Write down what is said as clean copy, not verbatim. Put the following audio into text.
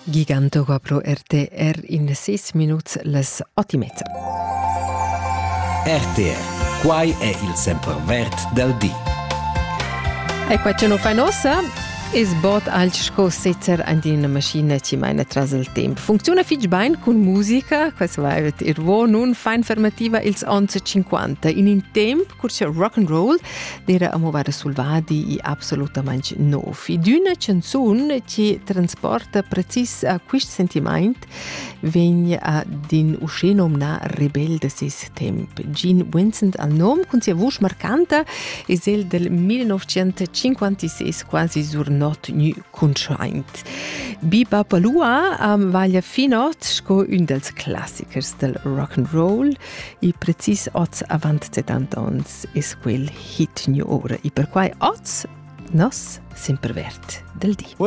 Giganto pro RTR in 6 minuti les 8:30. RTR, quai è il sempervert del dì. E qua ce non fa nossa? Es bot als scossetzer an die Maschine ci meine tras il temp. Funziona fich bain con musica, quas vaivet irvo nun fein fermativa ils 11:50. In un temp curce rock and roll dera amovare sul vadi i absolutamente novi. D'una canzun ci transporta precis a quist sentiment vegn a din usce nomna rebel de ses temp. Gene Vincent al nom con sia voce marcanta es el del 1956 quasi sur not nu contraint. Biba Palua vaglia finot sco un dels classicers del rock and roll i precis oz avant 70 ans es quel hit nu ora i per quai oz nos sempervert del di.